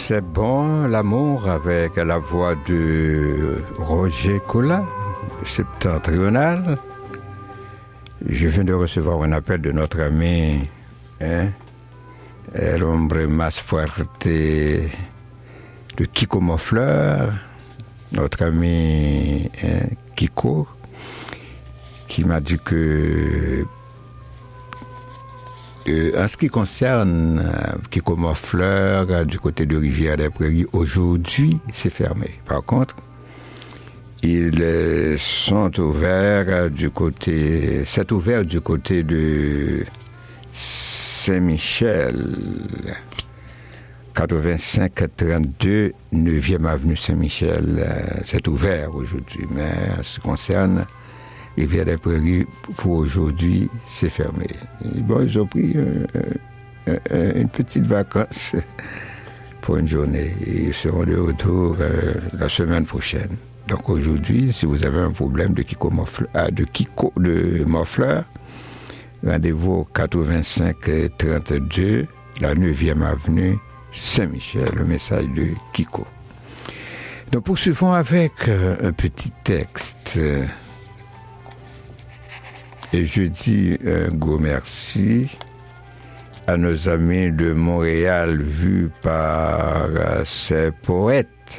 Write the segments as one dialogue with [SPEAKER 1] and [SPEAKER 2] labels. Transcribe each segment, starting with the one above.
[SPEAKER 1] C'est bon l'amour avec la voix de Roger Collin, septentrional. Je viens de recevoir un appel de notre ami El Hombre Más Fuerte de Kiko Monfleur, notre ami Kiko, qui m'a dit que en ce qui concerne Kiko Monfleur du côté de Rivière-des-Prairies, aujourd'hui c'est fermé. Par contre, ils sont ouverts du côté, c'est ouvert du côté de Saint-Michel, 85-32, 9e avenue Saint-Michel, c'est ouvert aujourd'hui, mais en ce qui concerne Rivière-des-Prairies, pour aujourd'hui, c'est fermé. Et bon, ils ont pris une petite vacance pour une journée et ils seront de retour la semaine prochaine. Donc aujourd'hui, si vous avez un problème de Monfleur, rendez-vous au 85-32, la 9e avenue Saint-Michel, le message de Kiko. Donc poursuivons avec un petit texte. Et je dis un gros merci à nos amis de Montréal vus par ces poètes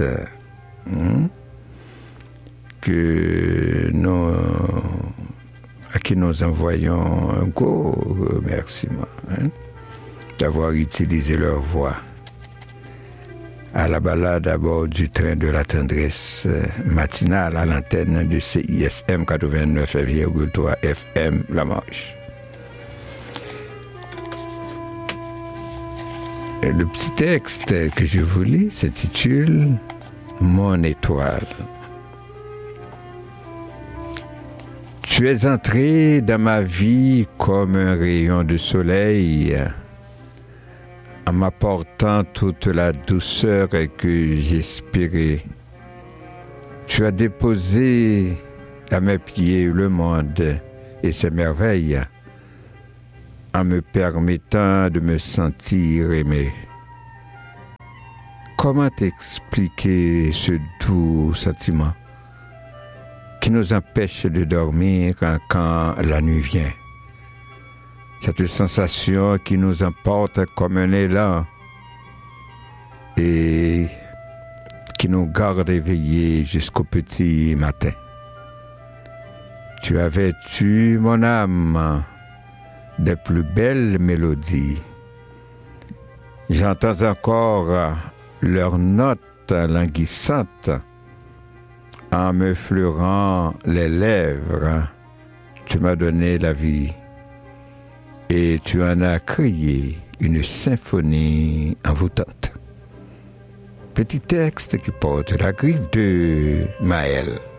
[SPEAKER 1] à qui nous envoyons un gros remerciement d'avoir utilisé leur voix à la balade à bord du train de la tendresse matinale à l'antenne de CISM 89,3 FM La Manche. Et le petit texte que je vous lis s'intitule « Mon étoile ». Tu es entré dans ma vie comme un rayon de soleil, en m'apportant toute la douceur que j'espérais. Tu as déposé à mes pieds le monde et ses merveilles, en me permettant de me sentir aimé. Comment t'expliquer ce doux sentiment qui nous empêche de dormir quand la nuit vient? Cette sensation qui nous emporte comme un élan et qui nous garde éveillés jusqu'au petit matin. Tu as vêtu mon âme des plus belles mélodies. J'entends encore leurs notes languissantes en me fleurant les lèvres. Tu m'as donné la vie. Et tu en as créé une symphonie envoûtante. Petit texte qui porte la griffe de Maël.